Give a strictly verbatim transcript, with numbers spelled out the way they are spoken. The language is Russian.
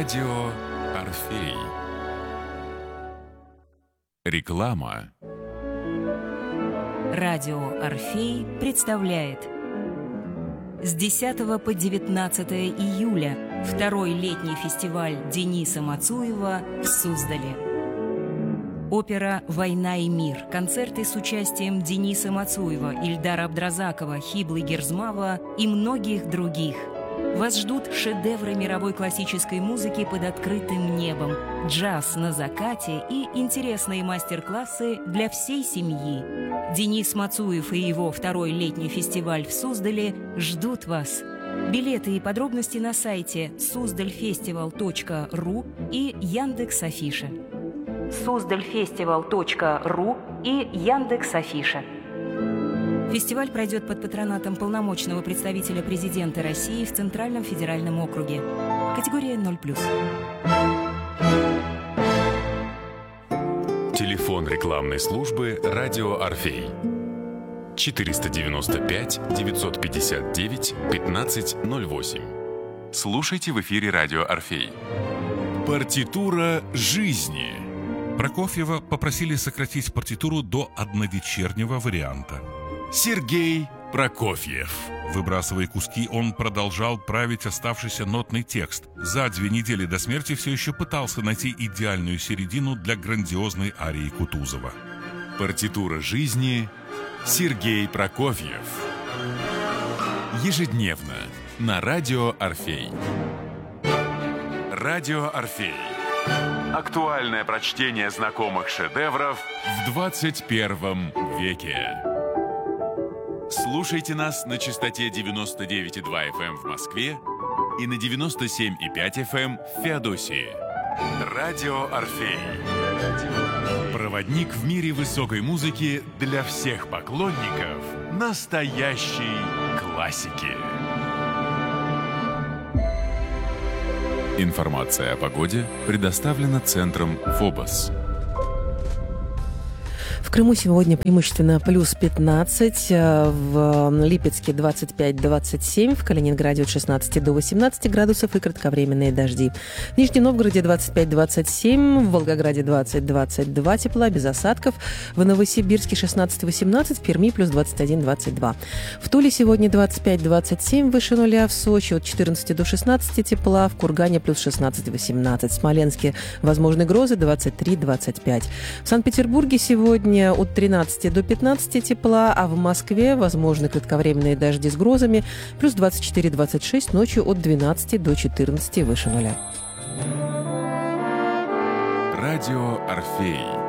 Радио Орфей. Реклама. Радио Орфей представляет с десятого по девятнадцатое июля второй летний фестиваль Дениса Мацуева в Суздале. Опера «Война и мир», концерты с участием Дениса Мацуева, Ильдара Абдразакова, Хиблы Герзмава и многих других. Вас ждут шедевры мировой классической музыки под открытым небом, джаз на закате и интересные мастер-классы для всей семьи. Денис Мацуев и его второй летний фестиваль в Суздале ждут вас. Билеты и подробности на сайте суздальфестивал точка ру и Яндекс.Афиша. суздальфестивал точка ру и Яндекс.Афиша. Фестиваль пройдет под патронатом полномочного представителя президента России в Центральном федеральном округе. Категория ноль плюс. Телефон рекламной службы «Радио Орфей». четыреста девяносто пять девятьсот пятьдесят девять пятнадцать ноль восемь. Слушайте в эфире «Радио Орфей». Партитура жизни. Прокофьева попросили сократить партитуру до одновечернего варианта. Сергей Прокофьев. Выбрасывая куски, он продолжал править оставшийся нотный текст. За две недели до смерти все еще пытался найти идеальную середину для грандиозной арии Кутузова. Партитура жизни. Сергей Прокофьев. Ежедневно на Радио Орфей. Радио Орфей. Актуальное прочтение знакомых шедевров в двадцать первом веке. Слушайте нас на частоте девяносто девять и два эф эм в Москве и на девяносто семь и пять эф эм в Феодосии. Радио Орфей. Проводник в мире высокой музыки для всех поклонников настоящей классики. Информация о погоде предоставлена центром ФОБОС. В Крыму сегодня преимущественно плюс пятнадцать, в Липецке двадцать пять - двадцать семь, в Калининграде от шестнадцати до восемнадцати градусов и кратковременные дожди. В Нижнем Новгороде двадцать пять - двадцать семь, в Волгограде двадцать - двадцать два тепла, без осадков, в Новосибирске шестнадцать - восемнадцать, в Перми плюс двадцать один - двадцать два. В Туле сегодня двадцать пять - двадцать семь, выше нуля, в Сочи от четырнадцати до шестнадцати тепла, в Кургане плюс шестнадцать - восемнадцать, в Смоленске возможны грозы двадцать три - двадцать пять. В Санкт-Петербурге сегодня от тринадцати до пятнадцати тепла, а в Москве возможны кратковременные дожди с грозами, плюс двадцать четыре - двадцать шесть, ночью от двенадцати до четырнадцати, выше нуля. Радио Орфей.